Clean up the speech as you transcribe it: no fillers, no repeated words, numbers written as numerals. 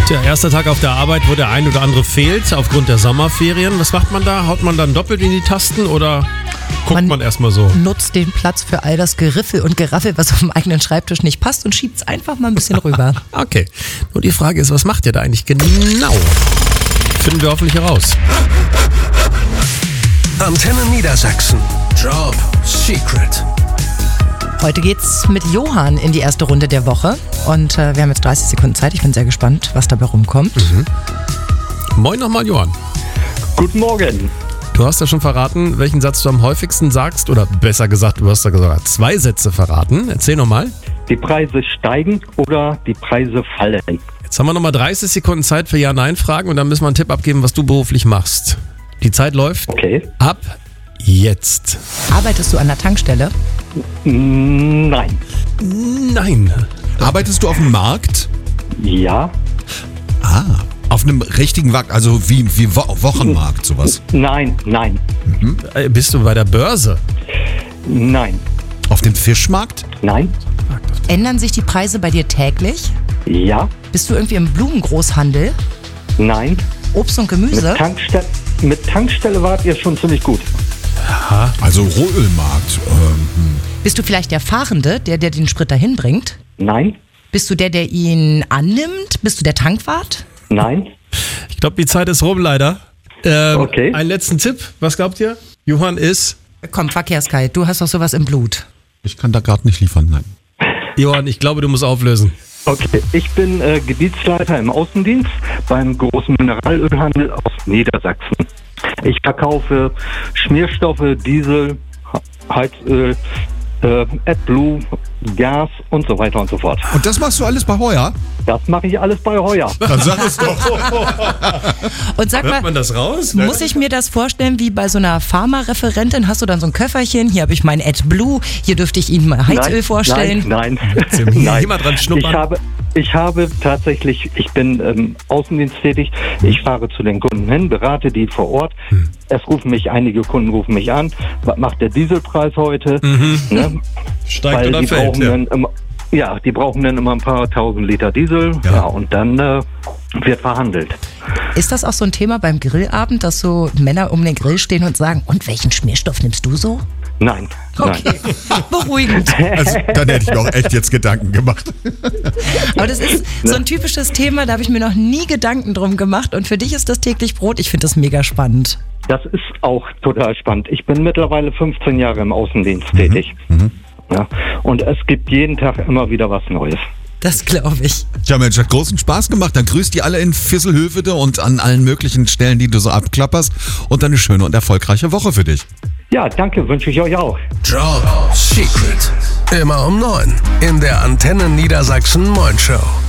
Der erste Tag auf der Arbeit, wo der ein oder andere fehlt aufgrund der Sommerferien. Was macht man da? Haut man dann doppelt in die Tasten oder guckt man erstmal so? Nutzt den Platz für all das Geriffel und Geraffel, was auf dem eigenen Schreibtisch nicht passt und schiebt es einfach mal ein bisschen rüber. Okay. Nur die Frage ist, was macht ihr da eigentlich genau? Finden wir hoffentlich heraus. Antenne Niedersachsen. Job Secret. Heute geht's mit Johann in die erste Runde der Woche und wir haben jetzt 30 Sekunden Zeit. Ich bin sehr gespannt, was dabei rumkommt. Moin nochmal, Johann. Guten Morgen. Du hast ja schon verraten, welchen Satz du am häufigsten sagst, oder besser gesagt, du hast da sogar 2 Sätze verraten. Erzähl nochmal. Die Preise steigen oder die Preise fallen? Jetzt haben wir nochmal 30 Sekunden Zeit für Ja-Nein-Fragen und dann müssen wir einen Tipp abgeben, was du beruflich machst. Die Zeit läuft ab jetzt. Arbeitest du an der Tankstelle? Nein. Nein. Arbeitest du auf dem Markt? Ja. Auf einem richtigen Markt, also wie Wochenmarkt, sowas? Nein. Bist du bei der Börse? Nein. Auf dem Fischmarkt? Nein. Ändern sich die Preise bei dir täglich? Ja. Bist du irgendwie im Blumengroßhandel? Nein. Obst und Gemüse? Mit Tankstelle wart ihr schon ziemlich gut. Also Rohölmarkt. Bist du vielleicht der Fahrende, der den Sprit dahin bringt? Nein. Bist du der ihn annimmt? Bist du der Tankwart? Nein. Ich glaube, die Zeit ist rum, leider. Okay. Einen letzten Tipp. Was glaubt ihr? Johann ist... Komm, Verkehrskai, du hast doch sowas im Blut. Ich kann da gerade nicht liefern, nein. Johann, ich glaube, du musst auflösen. Okay. Ich bin Gebietsleiter im Außendienst beim großen Mineralölhandel aus Niedersachsen. Ich verkaufe Schmierstoffe, Diesel, Heizöl, AdBlue, Gas und so weiter und so fort. Und das machst du alles bei Heuer? Das mache ich alles bei Heuer. Dann sag es doch. Und sag Hört mal, man das raus? muss ich mir das vorstellen wie bei so einer Pharmareferentin? Hast du dann so ein Köfferchen? Hier habe ich mein AdBlue, hier dürfte ich Ihnen mal Heizöl vorstellen. Nein. Hier mal dran schnuppern. Ich habe tatsächlich, ich bin im Außendienst tätig, ich fahre zu den Kunden hin, berate die vor Ort. Einige Kunden rufen mich an, was macht der Dieselpreis heute? Ne? Steigt Weil oder die fällt? brauchen dann immer, die brauchen dann immer ein paar tausend Liter Diesel, und dann wird verhandelt. Ist das auch so ein Thema beim Grillabend, dass so Männer um den Grill stehen und sagen, und welchen Schmierstoff nimmst du so? Nein. Okay, beruhigend. Also, dann hätte ich doch echt jetzt Gedanken gemacht. Aber das ist so ein typisches Thema, da habe ich mir noch nie Gedanken drum gemacht und für dich ist das täglich Brot. Ich finde das mega spannend. Das ist auch total spannend. Ich bin mittlerweile 15 Jahre im Außendienst tätig. Ja, und es gibt jeden Tag immer wieder was Neues. Das glaube ich. Tja Mensch, hat großen Spaß gemacht. Dann grüßt die alle in Visselhövede und an allen möglichen Stellen, die du so abklapperst. Und dann eine schöne und erfolgreiche Woche für dich. Ja, danke, wünsche ich euch auch. Job Secret. Immer um 9 in der Antenne Niedersachsen Morning Show.